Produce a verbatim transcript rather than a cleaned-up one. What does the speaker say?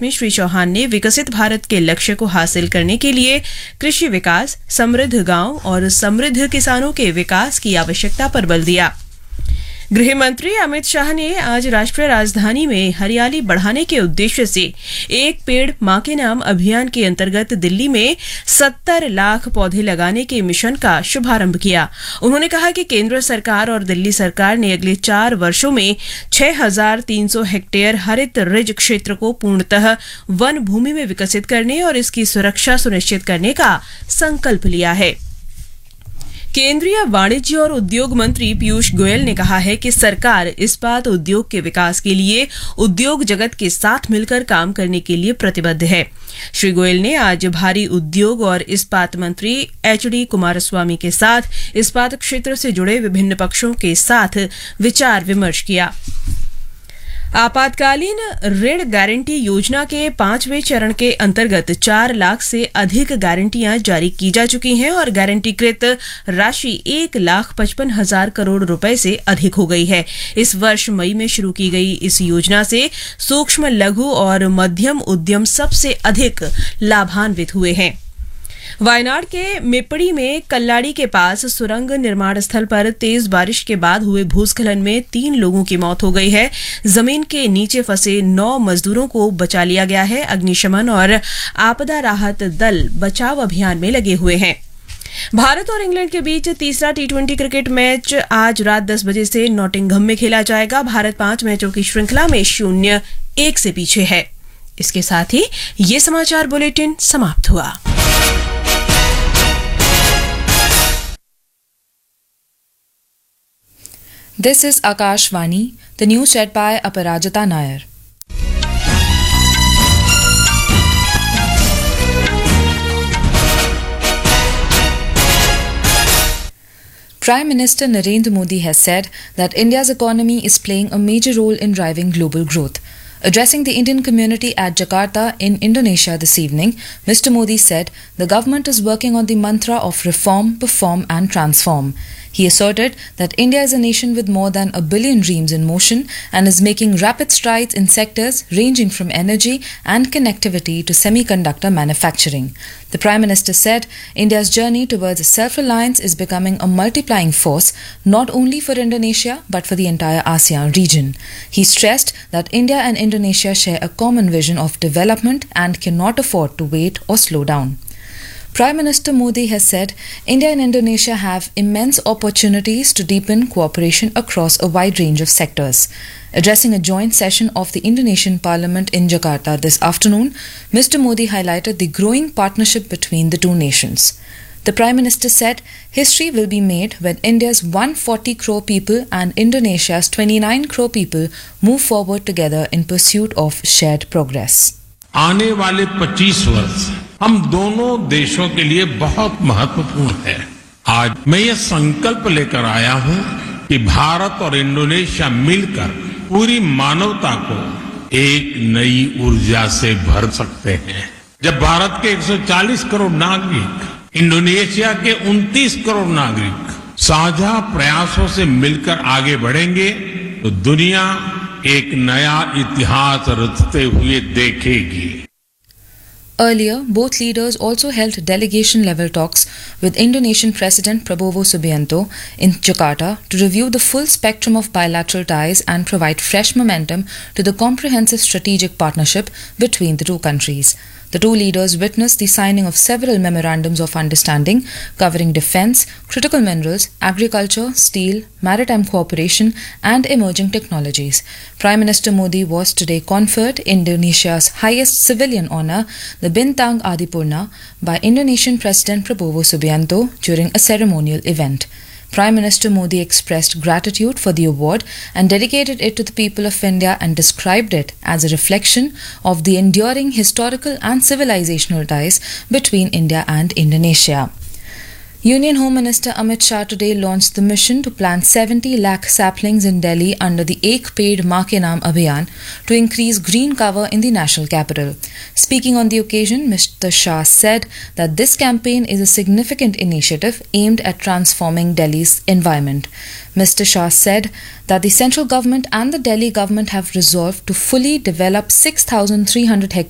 में श्री चौहान ने विकसित भारत के लक्ष्य को हासिल करने के लिए कृषि विकास, समृद्ध गांव और समृद्ध किसानों के विकास की आवश्यकता पर बल दिया। गृह मंत्री अमित शाह ने आज राष्ट्रीय राजधानी में हरियाली बढ़ाने के उद्देश्य से एक पेड़ मां के नाम अभियान के अंतर्गत दिल्ली में सत्तर लाख पौधे लगाने के मिशन का शुभारंभ किया। उन्होंने कहा कि केंद्र सरकार और दिल्ली सरकार ने अगले चार वर्षों में छह हजार तीन सौ हेक्टेयर हरित रिज क्षेत्र को पूर्णतः वन भूमि में विकसित करने और इसकी सुरक्षा सुनिश्चित करने का संकल्प लिया है। केंद्रीय वाणिज्य और उद्योग मंत्री पीयूष गोयल ने कहा है कि सरकार इस्पात उद्योग के विकास के लिए उद्योग जगत के साथ मिलकर काम करने के लिए प्रतिबद्ध है। श्री गोयल ने आज भारी उद्योग और इस्पात मंत्री एच डी कुमारस्वामी के साथ इस्पात क्षेत्र से जुड़े विभिन्न पक्षों के साथ विचार विमर्श किया। आपातकालीन ऋण गारंटी योजना के पांचवें चरण के अंतर्गत चार लाख से अधिक गारंटियां जारी की जा चुकी हैं और गारंटीकृत राशि एक लाख पचपन हजार करोड़ रुपए से अधिक हो गई है। इस वर्ष मई में शुरू की गई इस योजना से सूक्ष्म, लघु और मध्यम उद्यम सबसे अधिक लाभान्वित हुए हैं। वायनाड के मेपड़ी में कल्लाड़ी के पास सुरंग निर्माण स्थल पर तेज बारिश के बाद हुए भूस्खलन में तीन लोगों की मौत हो गई है। जमीन के नीचे फंसे नौ मजदूरों को बचा लिया गया है। अग्निशमन और आपदा राहत दल बचाव अभियान में लगे हुए हैं। भारत और इंग्लैंड के बीच तीसरा टी ट्वेंटी क्रिकेट मैच आज रात दस बजे से नॉटिंघम में खेला जाएगा। भारत पांच मैचों की श्रृंखला में शून्य एक से पीछे है। इसके साथ ही ये समाचार बुलेटिन समाप्त हुआ। This is Akashvani, the news read by Aparajita Nair. Prime Minister Narendra Modi has said that India's economy is playing a major role in driving global growth. Addressing the Indian community at Jakarta in Indonesia this evening, Mister Modi said the government is working on the mantra of reform, perform and transform. He asserted that India is a nation with more than a billion dreams in motion and is making rapid strides in sectors ranging from energy and connectivity to semiconductor manufacturing. The Prime Minister said India's journey towards self-reliance is becoming a multiplying force not only for Indonesia but for the entire ASEAN region. He stressed that India and Indonesia share a common vision of development and cannot afford to wait or slow down. Prime Minister Modi has said India and Indonesia have immense opportunities to deepen cooperation across a wide range of sectors. Addressing a joint session of the Indonesian Parliament in Jakarta this afternoon, Mister Modi highlighted the growing partnership between the two nations. The Prime Minister said history will be made when India's one hundred forty crore people and Indonesia's twenty-nine crore people move forward together in pursuit of shared progress. आने वाले पच्चीस वर्ष हम दोनों देशों के लिए बहुत महत्वपूर्ण है। आज मैं ये संकल्प लेकर आया हूं कि भारत और इंडोनेशिया मिलकर पूरी मानवता को एक नई ऊर्जा से भर सकते हैं। जब भारत के एक सौ चालीस करोड़ नागरिक, इंडोनेशिया के उनतीस करोड़ नागरिक साझा प्रयासों से मिलकर आगे बढ़ेंगे तो दुनिया एक नया इतिहास रचते हुए देखेगी। Earlier, both leaders also held delegation-level talks with Indonesian President Prabowo Subianto in Jakarta to review the full spectrum of bilateral ties and provide fresh momentum to the comprehensive strategic partnership between the two countries. The two leaders witnessed the signing of several memorandums of understanding covering defence, critical minerals, agriculture, steel, maritime cooperation and emerging technologies. Prime Minister Modi was today conferred Indonesia's highest civilian honour, the Bintang Adipurna, by Indonesian President Prabowo Subianto during a ceremonial event. Prime Minister Modi expressed gratitude for the award and dedicated it to the people of India and described it as a reflection of the enduring historical and civilizational ties between India and Indonesia. Union Home Minister Amit Shah today launched the mission to plant seventy lakh saplings in Delhi under the Ek Ped Maa Ke Naam Abhiyan to increase green cover in the national capital. Speaking on the occasion, Mister Shah said that this campaign is a significant initiative aimed at transforming Delhi's environment. Mister Shah said that the central government and the Delhi government have resolved to fully develop six thousand three hundred hectares